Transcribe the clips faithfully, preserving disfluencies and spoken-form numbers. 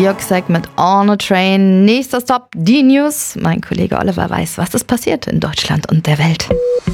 Juxek mit On a Train. Nächster Stop, die News. Mein Kollege Oliver weiß, was ist passiert in Deutschland und der Welt.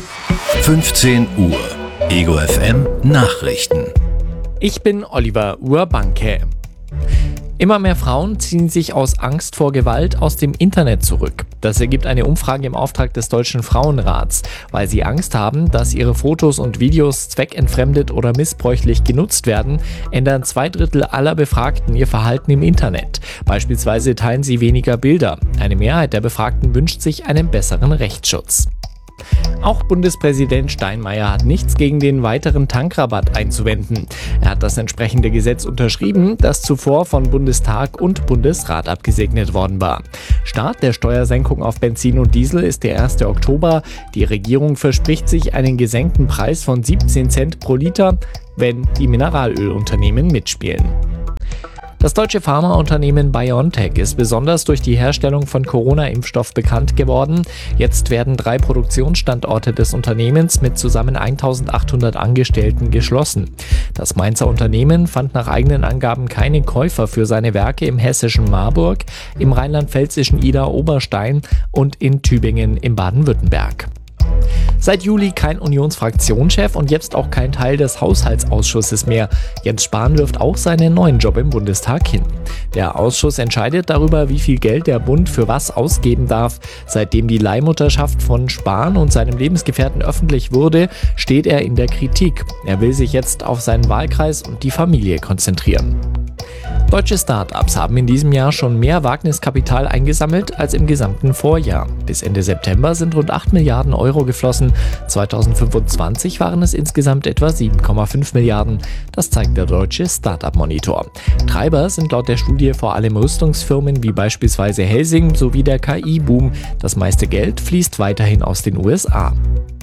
fünfzehn Uhr. Ego F M Nachrichten. Ich bin Oliver Urbanke. Immer mehr Frauen ziehen sich aus Angst vor Gewalt aus dem Internet zurück. Das ergibt eine Umfrage im Auftrag des Deutschen Frauenrats. Weil sie Angst haben, dass ihre Fotos und Videos zweckentfremdet oder missbräuchlich genutzt werden, ändern zwei Drittel aller Befragten ihr Verhalten im Internet. Beispielsweise teilen sie weniger Bilder. Eine Mehrheit der Befragten wünscht sich einen besseren Rechtsschutz. Auch Bundespräsident Steinmeier hat nichts gegen den weiteren Tankrabatt einzuwenden. Er hat das entsprechende Gesetz unterschrieben, das zuvor von Bundestag und Bundesrat abgesegnet worden war. Start der Steuersenkung auf Benzin und Diesel ist der erste Oktober. Die Regierung verspricht sich einen gesenkten Preis von siebzehn Cent pro Liter, wenn die Mineralölunternehmen mitspielen. Das deutsche Pharmaunternehmen BioNTech ist besonders durch die Herstellung von Corona-Impfstoff bekannt geworden. Jetzt werden drei Produktionsstandorte des Unternehmens mit zusammen eintausendachthundert Angestellten geschlossen. Das Mainzer Unternehmen fand nach eigenen Angaben keine Käufer für seine Werke im hessischen Marburg, im rheinland-pfälzischen Idar-Oberstein und in Tübingen im Baden-Württemberg. Seit Juli kein Unionsfraktionschef und jetzt auch kein Teil des Haushaltsausschusses mehr. Jens Spahn wirft auch seinen neuen Job im Bundestag hin. Der Ausschuss entscheidet darüber, wie viel Geld der Bund für was ausgeben darf. Seitdem die Leihmutterschaft von Spahn und seinem Lebensgefährten öffentlich wurde, steht er in der Kritik. Er will sich jetzt auf seinen Wahlkreis und die Familie konzentrieren. Deutsche Start-ups haben in diesem Jahr schon mehr Wagniskapital eingesammelt als im gesamten Vorjahr. Bis Ende September sind rund acht Milliarden Euro geflossen. zweitausendfünfundzwanzig waren es insgesamt etwa sieben Komma fünf Milliarden. Das zeigt der deutsche Start-up-Monitor. Treiber sind laut der Studie vor allem Rüstungsfirmen wie beispielsweise Helsing sowie der K I-Boom. Das meiste Geld fließt weiterhin aus den U S A.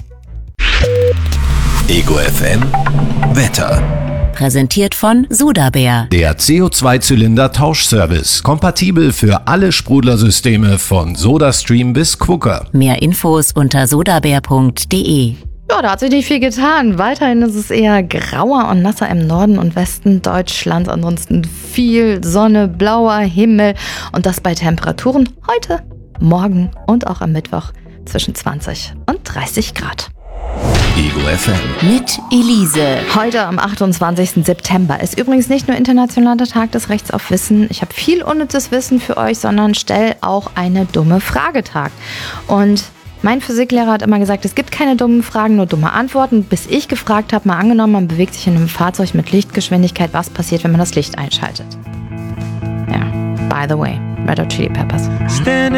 Ego F M Wetter. Präsentiert von Sudabär. Der C O zwei Zylinder Tauschservice. Kompatibel für alle Sprudlersysteme von SodaStream bis Quooker. Mehr Infos unter sodabär punkt de. Ja, da hat sich nicht viel getan. Weiterhin ist es eher grauer und nasser im Norden und Westen Deutschlands. Ansonsten viel Sonne, blauer Himmel und das bei Temperaturen heute, morgen und auch am Mittwoch zwischen zwanzig und dreißig Grad. Ego F M. Mit Elise. Heute am achtundzwanzigsten September ist übrigens nicht nur Internationaler Tag des Rechts auf Wissen. Ich habe viel unnützes Wissen für euch, sondern stell auch eine dumme Frage Tag. Und mein Physiklehrer hat immer gesagt, es gibt keine dummen Fragen, nur dumme Antworten. Bis ich gefragt habe, mal angenommen, man bewegt sich in einem Fahrzeug mit Lichtgeschwindigkeit. Was passiert, wenn man das Licht einschaltet? Ja, by the way, Red Hot Chili Peppers.